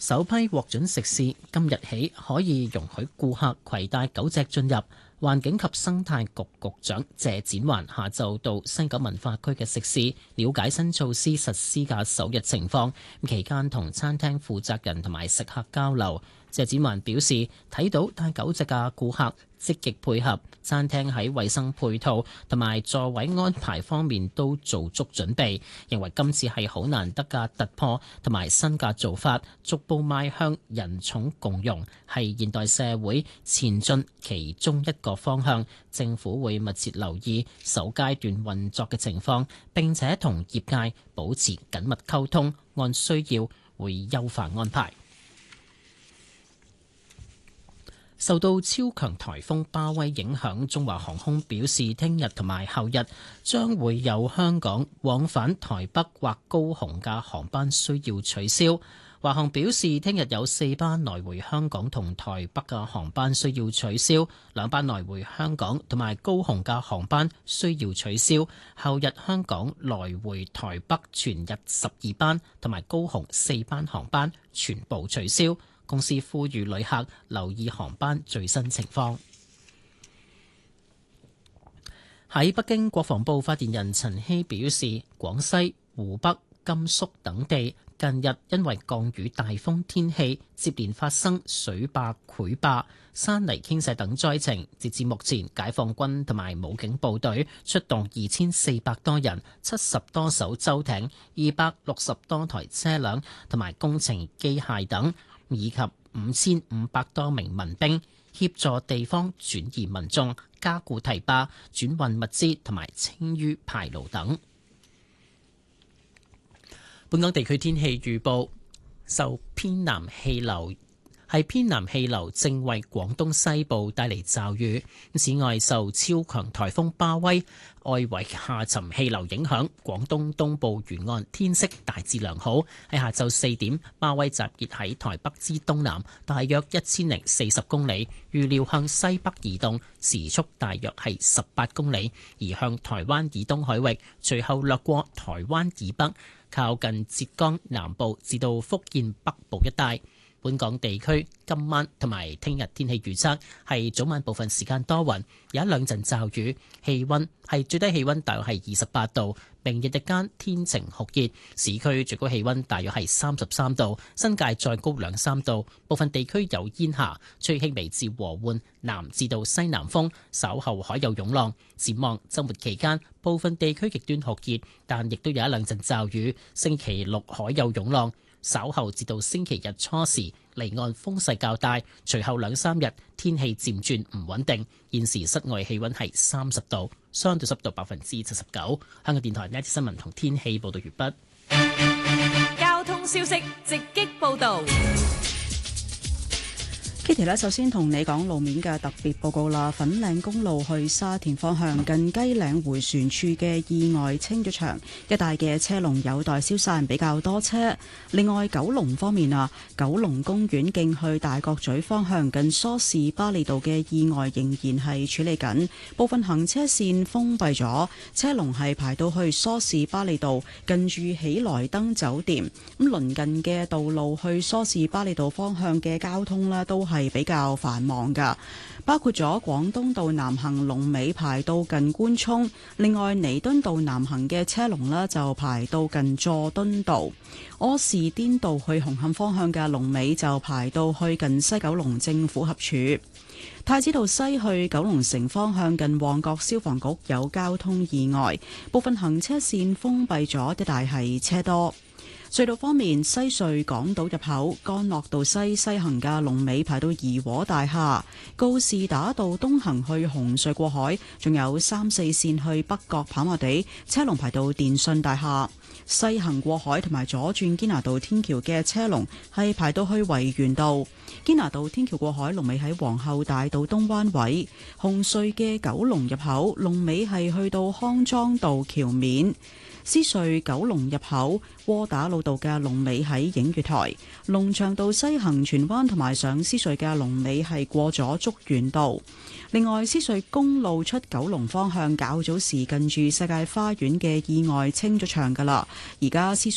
首批獲准食肆今日起可以容許顧客攜帶狗隻進入。環境及生態局局長謝展寰下晝到西九文化區嘅食肆，了解新措施實施嘅首日情況。期間同餐廳負責人同埋食客交流。謝展寰表示，睇到帶狗隻嘅顧客積極配合，餐廳喺衛生配套同埋座位安排方面都做足準備，認為今次係好難得嘅突破同埋新嘅做法，逐步邁向人寵共融，係現代社會前進其中一個方向。政府會密切留意首階段運作嘅情況，並且同業界保持緊密溝通，按需要會優化安排。受到超強颱風巴威影響，中華航空表示聽日同埋後日將會有香港往返台北或高雄嘅航班需要取消。華航表示聽日有4班來回香港同台北嘅航班需要取消，2班來回香港同埋高雄嘅航班需要取消。後日香港來回台北全日12班同埋高雄4班航班全部取消。公司呼籲旅客留意航班最新情況。喺北京，國防部發言人陳希表示，廣西、湖北、甘肅等地近日因為降雨大風天氣，接連發生水壩、潰壩、山泥傾瀉等災情。截至目前，解放軍同埋武警部隊出動2400多人、70多艘舟艇、260多台車輛同埋工程機械等，以及5500多名民兵協助地方轉移民眾、加固堤壩、轉運物資同埋清淤排澇等。本港地區天氣預報，受偏南氣流正為廣東西部帶嚟驟雨。此外，受超強颱風巴威外圍下沉氣流影響，廣東東部沿岸天色大致良好。喺下晝4點，巴威集結喺台北之東南，大約1040公里，預料向西北移動，時速大約係18公里，移向台灣以東海域，隨後掠過台灣以北，靠近浙江南部至到福建北部一帶。本港地區今晚同埋聽日天氣預測係早晚部分時間多雲，有一兩陣驟雨，氣溫係最低氣溫大約係28度。明日日間天晴酷熱，市區最高氣溫大約係33度，新界再高2-3度。部分地區有煙霞，吹輕微至和緩南至到西南風，稍後海有湧浪。展望週末期間，部分地區極端酷熱，但亦都有一兩陣驟雨。星期六海有湧浪。稍後至到星期日初時，離岸風勢較大，隨後2-3日天氣漸轉唔穩定。現時室外氣溫係30度，相對濕度79%。香港電台呢一節新聞同天氣報道完畢。 交通消息直擊報道。 Kitty 呢，首先同你講路面嘅特別報告啦。粉嶺公路去沙田方向近雞嶺迴旋處嘅意外清咗場，一帶嘅車龍有待消散，比較多車。另外九龍方面啊，九龍公園徑去大角咀方向近梳士巴利道嘅意外仍然係處理緊，部分行車線封閉咗，車龍係排到去梳士巴利道近住喜來登酒店。咁鄰近嘅道路去梳士巴利道方向嘅交通呢都係比較繁忙噶，包括咗廣東道南行龍尾排到近官涌，另外彌敦道南行嘅車龍呢就排到近佐敦道，柯士甸道去紅磡方向嘅龍尾就排到去近西九龍政府合署，太子道西去九龍城方向近旺角消防局有交通意外，部分行車線封閉咗，一帶係車多。隧道方面，西隧港島入口干諾道西行嘅龍尾排到怡和大廈，告士打道東行去紅隧過海，仲有3、4線去北角跑馬地，車龍排到電訊大廈。西行過海同埋左轉堅拿道天橋嘅車龍係排到去維園道，堅拿道天橋過海龍尾喺皇后大道東灣位，紅隧嘅九龍入口龍尾係去到康莊道橋面。獅隧九龍入口窩打老道嘅龍尾喺映月台，龍翔道西行荃灣同埋上獅隧嘅龍尾係過咗竹園道。另外，獅隧公路出九龍方向較早時近住世界花園嘅意外清咗場㗎喇，而家獅